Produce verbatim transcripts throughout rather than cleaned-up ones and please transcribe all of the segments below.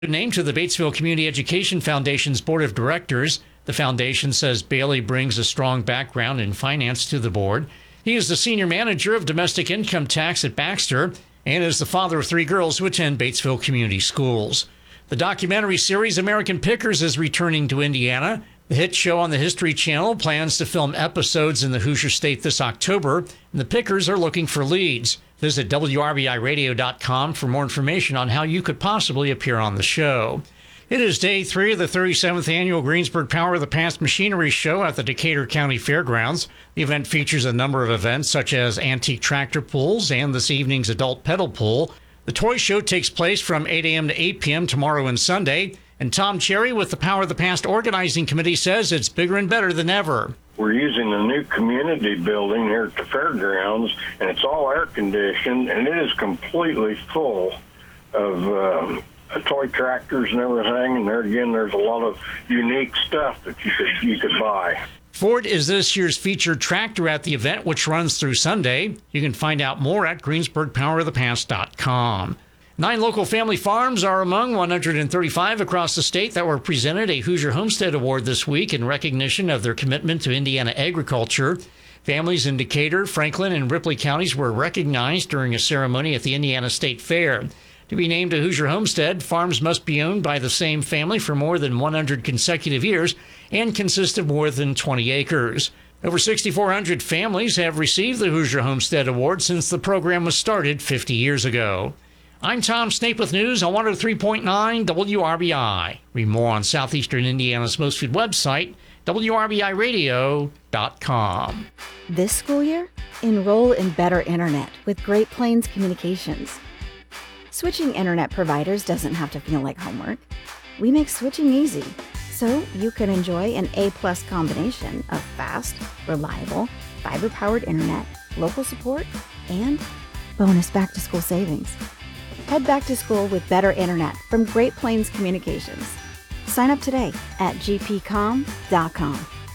Named to the Batesville Community Education Foundation's Board of Directors. The foundation says Bailey brings a strong background in finance to the board. He is the senior manager of domestic income tax at Baxter and is the father of three girls who attend Batesville Community Schools. The documentary series American Pickers is returning to Indiana. The hit show on the History Channel plans to film episodes in the Hoosier State this October, and the Pickers are looking for leads. Visit W R B I radio dot com for more information on how you could possibly appear on the show. It is day three of the thirty-seventh Annual Greensburg Power of the Past Machinery Show at the Decatur County Fairgrounds. The event features a number of events such as antique tractor pulls and this evening's adult pedal pull. The toy show takes place from eight a.m. to eight p.m. tomorrow and Sunday. And Tom Cherry with the Power of the Past Organizing Committee says it's bigger and better than ever. We're using a new community building here at the fairgrounds, and it's all air conditioned, and it is completely full of um, toy tractors and everything. And there again, there's a lot of unique stuff that you could you could buy. Ford is this year's featured tractor at the event, which runs through Sunday. You can find out more at greensburg power of the past dot com. Nine local family farms are among one hundred thirty-five across the state that were presented a Hoosier Homestead Award this week in recognition of their commitment to Indiana agriculture. Families in Decatur, Franklin, and Ripley counties were recognized during a ceremony at the Indiana State Fair. To be named a Hoosier Homestead, farms must be owned by the same family for more than one hundred consecutive years and consist of more than twenty acres. Over six thousand four hundred families have received the Hoosier Homestead Award since the program was started fifty years ago. I'm Tom Snape with news on one oh three point nine W R B I. Read more on Southeastern Indiana's most food website, W R B I radio dot com. This school year, enroll in Better Internet with Great Plains Communications. Switching internet providers doesn't have to feel like homework. We make switching easy, so you can enjoy an A-plus combination of fast, reliable, fiber-powered internet, local support, and bonus back-to-school savings. Head back to school with Better Internet from Great Plains Communications. Sign up today at g p com dot com.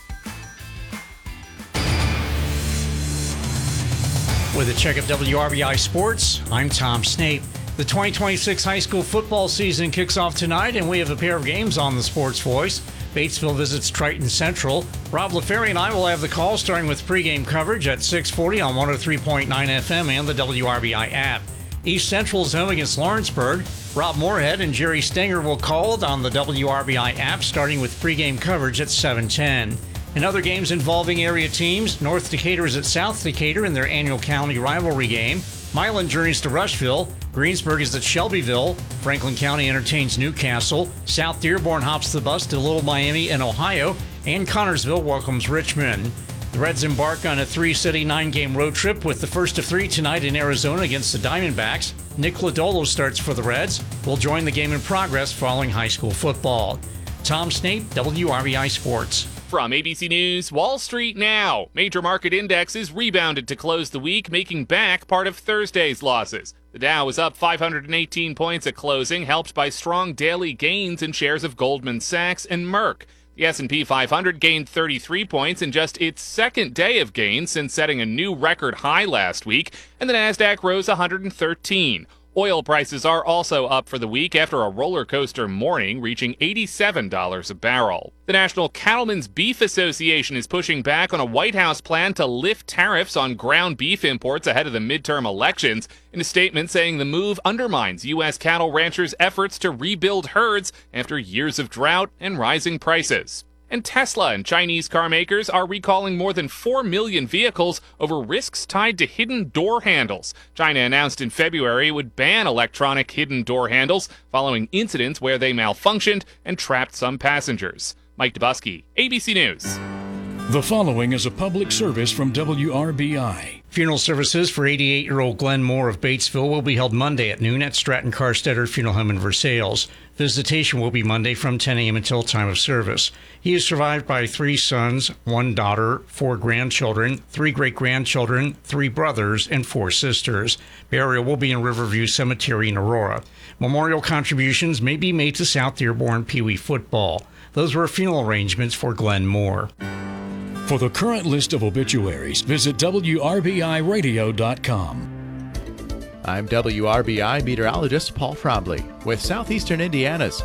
With a check of W R B I Sports, I'm Tom Snape. The twenty twenty-six high school football season kicks off tonight, and we have a pair of games on the Sports Voice. Batesville visits Triton Central. Rob LaFerry and I will have the call, starting with pregame coverage at six forty on one oh three point nine F M and the W R B I app. East Central is home against Lawrenceburg. Rob Moorhead and Jerry Stenger will call on the W R B I app, starting with pregame coverage at seven ten. In other games involving area teams, North Decatur is at South Decatur in their annual county rivalry game. Milan journeys to Rushville. Greensburg is at Shelbyville. Franklin County entertains Newcastle. South Dearborn hops the bus to Little Miami in Ohio. And Connorsville welcomes Richmond. The Reds embark on a three-city, nine-game road trip with the first of three tonight in Arizona against the Diamondbacks. Nick Lodolo starts for the Reds. Will join the game in progress following high school football. Tom Snape, W R B I Sports. From A B C News, Wall Street now. Major market indexes rebounded to close the week, making back part of Thursday's losses. The Dow was up five hundred eighteen points at closing, helped by strong daily gains in shares of Goldman Sachs and Merck. The S and P five hundred gained thirty-three points in just its second day of gains since setting a new record high last week, and the Nasdaq rose one hundred thirteen. Oil prices are also up for the week after a roller coaster morning, reaching eighty-seven dollars a barrel. The National Cattlemen's Beef Association is pushing back on a White House plan to lift tariffs on ground beef imports ahead of the midterm elections, in a statement saying the move undermines U S cattle ranchers' efforts to rebuild herds after years of drought and rising prices. And Tesla and Chinese car makers are recalling more than four million vehicles over risks tied to hidden door handles. China announced in February it would ban electronic hidden door handles following incidents where they malfunctioned and trapped some passengers. Mike Dubusky, A B C News. The following is a public service from W R B I. Funeral services for eighty-eight-year-old Glenn Moore of Batesville will be held Monday at noon at Stratton Carstetter Funeral Home in Versailles. Visitation will be Monday from ten a.m. until time of service. He is survived by three sons, one daughter, four grandchildren, three great-grandchildren, three brothers, and four sisters. Burial will be in Riverview Cemetery in Aurora. Memorial contributions may be made to South Dearborn Pee Wee football. Those were funeral arrangements for Glenn Moore. For the current list of obituaries, visit W R B I radio dot com. I'm W R B I meteorologist Paul Trombley with Southeastern Indiana's